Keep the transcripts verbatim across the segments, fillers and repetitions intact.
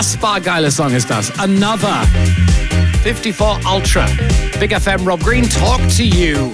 Spa geiler Song ist das. Another. fifty-four Ultra. Big F M, Rob Green, Talk to You.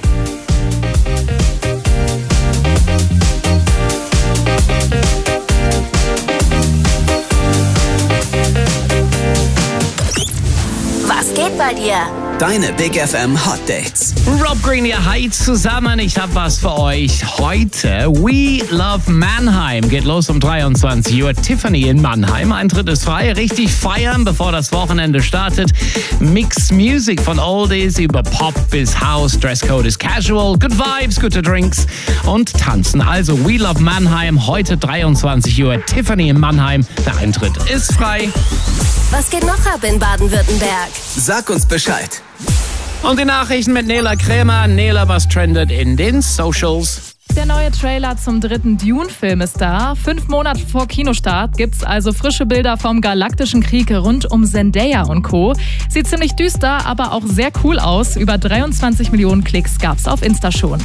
Was geht bei dir? Deine Big F M Hot Dates. Rob Green hier, hi zusammen. Ich hab was für euch heute. We Love Mannheim geht los um dreiundzwanzig Uhr. Tiffany in Mannheim. Eintritt ist frei. Richtig feiern, bevor das Wochenende startet. Mixed Music von Oldies über Pop bis House. Dresscode ist casual. Good Vibes, gute Drinks und tanzen. Also We Love Mannheim, heute dreiundzwanzig Uhr. Tiffany in Mannheim. Der Eintritt ist frei. Was geht noch ab in Baden-Württemberg? Sag uns Bescheid. Und die Nachrichten mit Nela Krämer. Nela, was trendet in den Socials? Der neue Trailer zum dritten Dune-Film ist da. Fünf Monate vor Kinostart gibt's also frische Bilder vom galaktischen Krieg rund um Zendaya und Co. Sieht ziemlich düster, aber auch sehr cool aus. Über dreiundzwanzig Millionen Klicks gab's auf Insta schon.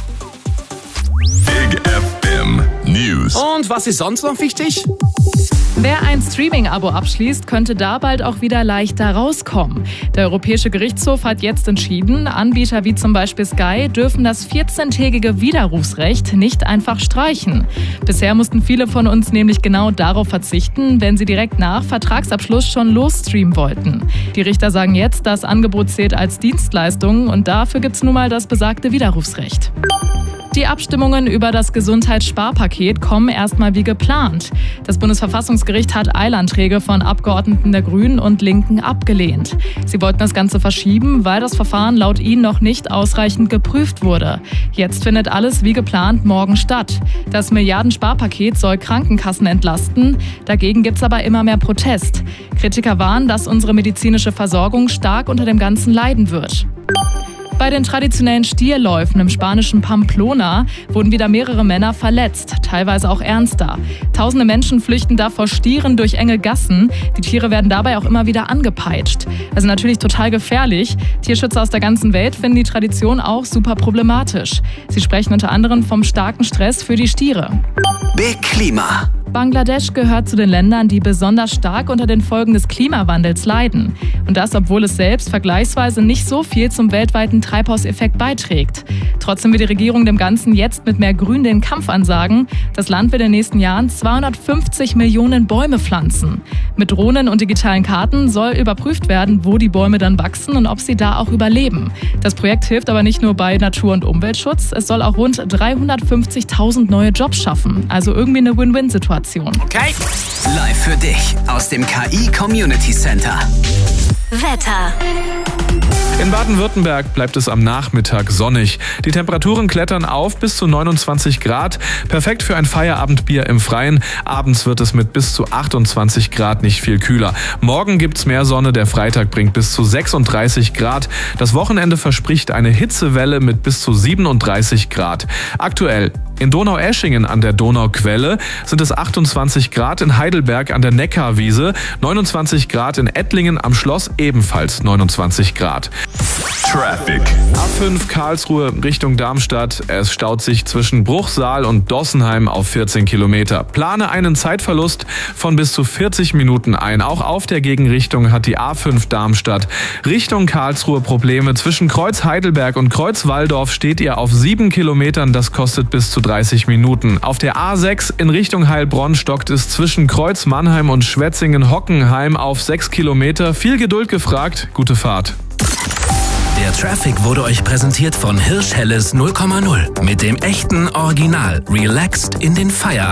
Big F M News. Und was ist sonst noch wichtig? Wer ein Streaming-Abo abschließt, könnte da bald auch wieder leichter rauskommen. Der Europäische Gerichtshof hat jetzt entschieden, Anbieter wie zum Beispiel Sky dürfen das vierzehntägige Widerrufsrecht nicht einfach streichen. Bisher mussten viele von uns nämlich genau darauf verzichten, wenn sie direkt nach Vertragsabschluss schon losstreamen wollten. Die Richter sagen jetzt, das Angebot zählt als Dienstleistung und dafür gibt's nun mal das besagte Widerrufsrecht. Die Abstimmungen über das Gesundheitssparpaket kommen erstmal wie geplant. Das Bundesverfassungsgericht hat Eilanträge von Abgeordneten der Grünen und Linken abgelehnt. Sie wollten das Ganze verschieben, weil das Verfahren laut ihnen noch nicht ausreichend geprüft wurde. Jetzt findet alles wie geplant morgen statt. Das Milliardensparpaket soll Krankenkassen entlasten. Dagegen gibt's aber immer mehr Protest. Kritiker warnen, dass unsere medizinische Versorgung stark unter dem Ganzen leiden wird. Bei den traditionellen Stierläufen im spanischen Pamplona wurden wieder mehrere Männer verletzt, teilweise auch ernster. Tausende Menschen flüchten da vor Stieren durch enge Gassen. Die Tiere werden dabei auch immer wieder angepeitscht. Also natürlich total gefährlich. Tierschützer aus der ganzen Welt finden die Tradition auch super problematisch. Sie sprechen unter anderem vom starken Stress für die Stiere. Big Klima. Bangladesch gehört zu den Ländern, die besonders stark unter den Folgen des Klimawandels leiden. Und das, obwohl es selbst vergleichsweise nicht so viel zum weltweiten Treibhauseffekt beiträgt. Trotzdem will die Regierung dem Ganzen jetzt mit mehr Grün den Kampf ansagen. Das Land will in den nächsten Jahren zweihundertfünfzig Millionen Bäume pflanzen. Mit Drohnen und digitalen Karten soll überprüft werden, wo die Bäume dann wachsen und ob sie da auch überleben. Das Projekt hilft aber nicht nur bei Natur- und Umweltschutz. Es soll auch rund dreihundertfünfzigtausend neue Jobs schaffen. Also irgendwie eine Win-Win-Situation. Okay. Live für dich aus dem K I Community Center. Wetter. In Baden-Württemberg bleibt es am Nachmittag sonnig. Die Temperaturen klettern auf bis zu neunundzwanzig Grad. Perfekt für ein Feierabendbier im Freien. Abends wird es mit bis zu achtundzwanzig Grad nicht viel kühler. Morgen gibt's mehr Sonne. Der Freitag bringt bis zu sechsunddreißig Grad. Das Wochenende verspricht eine Hitzewelle mit bis zu siebenunddreißig Grad. Aktuell in Donaueschingen an der Donauquelle sind es achtundzwanzig Grad, in Heidelberg an der Neckarwiese, neunundzwanzig Grad, in Ettlingen am Schloss ebenfalls neunundzwanzig Grad. Traffic. A fünf Karlsruhe Richtung Darmstadt. Es staut sich zwischen Bruchsal und Dossenheim auf vierzehn Kilometer. Plane einen Zeitverlust von bis zu vierzig Minuten ein. Auch auf der Gegenrichtung hat die A fünf Darmstadt Richtung Karlsruhe Probleme. Zwischen Kreuz Heidelberg und Kreuz Walldorf steht ihr auf sieben Kilometern. Das kostet bis zu dreißig Minuten. Auf der A sechs in Richtung Heilbronn stockt es zwischen Kreuz Mannheim und Schwetzingen-Hockenheim auf sechs Kilometer. Viel Geduld gefragt. Gute Fahrt. Der Traffic wurde euch präsentiert von Hirsch Helles null Komma null. Mit dem echten Original. Relaxed in den Feierabend.